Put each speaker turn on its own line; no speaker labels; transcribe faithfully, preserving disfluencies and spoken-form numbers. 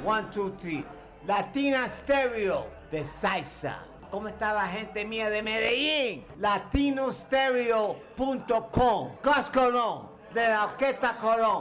One, two, three. Latina Stereo de salsa. ¿Cómo está la gente mía de Medellín? latino stereo punto com. Gus Colón, de la Orquesta Colón.